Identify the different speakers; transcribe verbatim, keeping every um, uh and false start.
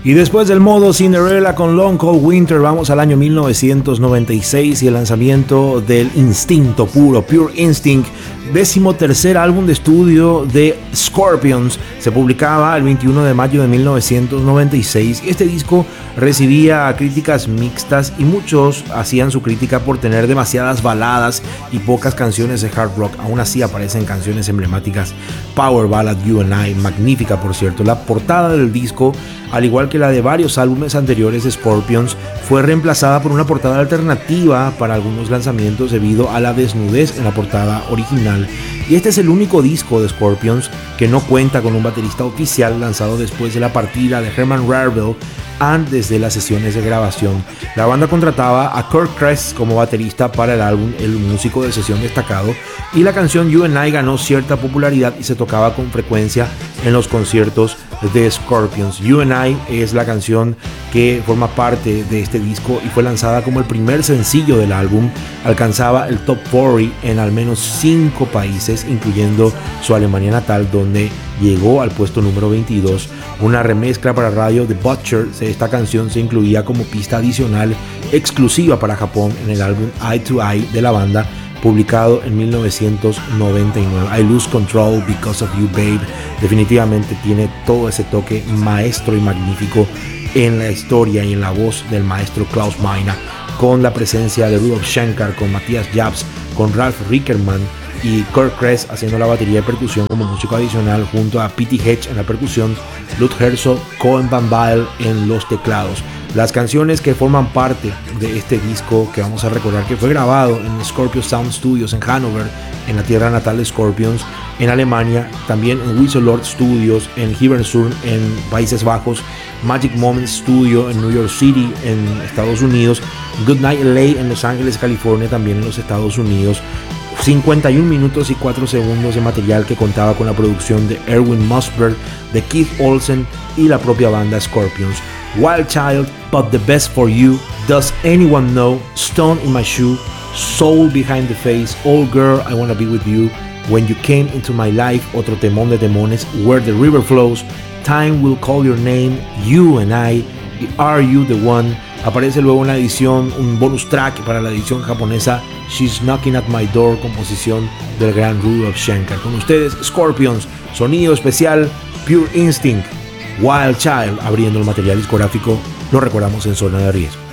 Speaker 1: Y después del modo Cinderella con Long Cold Winter, vamos al año mil novecientos noventa y seis y el lanzamiento del instinto puro, Pure Instinct, décimo tercer álbum de estudio de Scorpions. Se publicaba el veintiuno de mayo de mil novecientos noventa y seis. Este disco recibía críticas mixtas y muchos hacían su crítica por tener demasiadas baladas y pocas canciones de hard rock. Aún así aparecen canciones emblemáticas. Power Ballad You and I, magnífica por cierto. La portada del disco, al igual que la de varios álbumes anteriores de Scorpions, fue reemplazada por una portada alternativa para algunos lanzamientos debido a la desnudez en la portada original. Y este es el único disco de Scorpions que no cuenta con un baterista oficial, lanzado después de la partida de Herman Rarebell antes de las sesiones de grabación. La banda contrataba a Kurt Kress como baterista para el álbum, el músico de sesión destacado, y la canción You and I ganó cierta popularidad y se tocaba con frecuencia en los conciertos de Scorpions. You and I es la canción que forma parte de este disco y fue lanzada como el primer sencillo del álbum. Alcanzaba el top cuarenta en al menos cinco países, incluyendo su Alemania natal, donde llegó al puesto número veintidós. Una remezcla para radio de Butcher, esta canción se incluía como pista adicional exclusiva para Japón en el álbum Eye to Eye de la banda, publicado en mil novecientos noventa y nueve. I Lose Control Because of You Babe definitivamente tiene todo ese toque maestro y magnífico en la historia y en la voz del maestro Klaus Meine, con la presencia de Rudolf Schenker, con Matthias Jabs, con Ralph Rickerman y Kurt Kress haciendo la batería de percusión como músico adicional, junto a Pete Hedge en la percusión, Lutz Herzog, Cohen Van Bael en los teclados. Las canciones que forman parte de este disco, que vamos a recordar que fue grabado en Scorpio Sound Studios en Hannover, en la tierra natal de Scorpions, en Alemania, también en Whistle Lord Studios en Hilversum en Países Bajos, Magic Moments Studio en New York City en Estados Unidos, Goodnight L A en Los Ángeles, California, también en los Estados Unidos. cincuenta y un minutos y cuatro segundos de material que contaba con la producción de Erwin Musberg, de Keith Olsen y la propia banda Scorpions. Wild Child, But the Best for You, Does Anyone Know, Stone in My Shoe, Soul Behind the Face, Old Girl, I Wanna Be With You, When You Came Into My Life, otro temón de temones, Where the River Flows, Time Will Call Your Name, You and I, Are You the One. Aparece luego en la edición un bonus track para la edición japonesa, She's Knocking at My Door, composición del gran Rudolf Schenker. Con ustedes, Scorpions, sonido especial, Pure Instinct, Wild Child, abriendo el material discográfico. Lo recordamos en Zona de Riesgo.